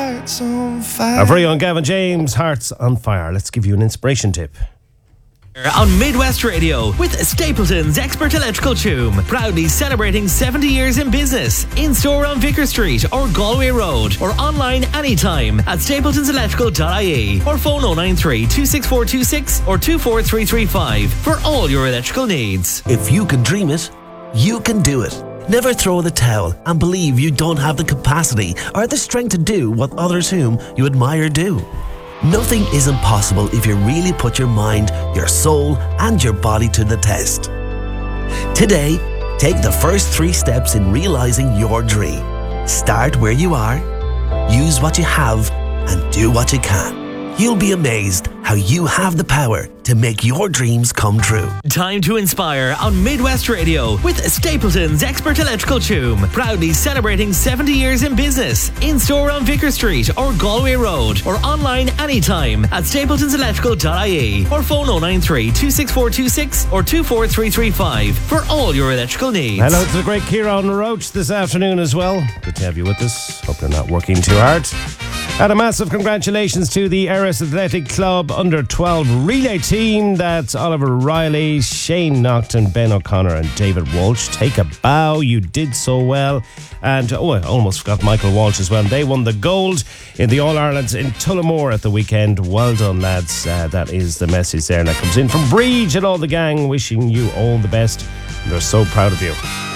heart's on fire. Our very own Gavin James, Hearts on Fire. Let's give you an inspiration tip. On Midwest Radio with Stapleton's Expert Electrical Tune, proudly celebrating 70 years in business. In store on Vicar Street or Galway Road, or online anytime at stapletonselectrical.ie, or phone 093 26426 or 24335 for all your electrical needs. If you can dream it, you can do it. Never throw in the towel and believe you don't have the capacity or the strength to do what others whom you admire do. Nothing is impossible if you really put your mind, your soul, and your body to the test. Today, take the first 3 steps in realizing your dream. Start where you are, use what you have, and do what you can. You'll be amazed how you have the power to make your dreams come true. Time to inspire on Midwest Radio with Stapleton's Expert Electrical Tune, proudly celebrating 70 years in business. In store on Vicar Street or Galway Road, or online anytime at stapletonselectrical.ie, or phone 093 26426 or 24335 for all your electrical needs. Hello to the great Kieran Roach this afternoon as well. Good to have you with us. Hope you're not working too hard. And a massive congratulations to the Erris Athletic Club Under-12 relay team. That's Oliver Riley, Shane Naughton, Ben O'Connor and David Walsh. Take a bow, you did so well. And I almost forgot Michael Walsh as well. They won the gold in the All-Irelands in Tullamore at the weekend. Well done, lads. That is the message there. And that comes in from Breege and all the gang, wishing you all the best. And they're so proud of you.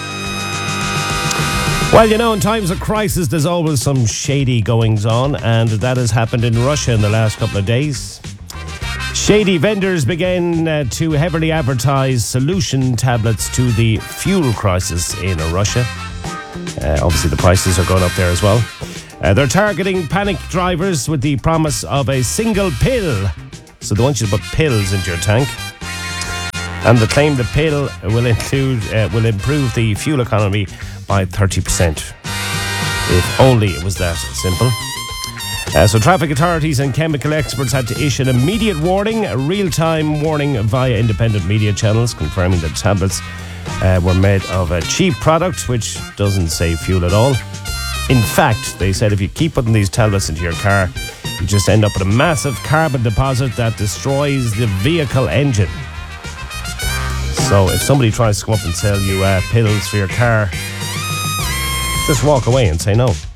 Well, you know, in times of crisis, there's always some shady goings on, and that has happened in Russia in the last couple of days. Shady vendors began to heavily advertise solution tablets to the fuel crisis in Russia. Obviously, the prices are going up there as well. They're targeting panic drivers with the promise of a single pill. So they want you to put pills into your tank. And they claim the pill will improve the fuel economy by 30%. If only it was that simple. So traffic authorities and chemical experts had to issue an immediate warning, a real-time warning via independent media channels, confirming that tablets were made of a cheap product which doesn't save fuel at all. In fact, they said if you keep putting these tablets into your car, you just end up with a massive carbon deposit that destroys the vehicle engine. So if somebody tries to come up and sell you pills for your car, just walk away and say no.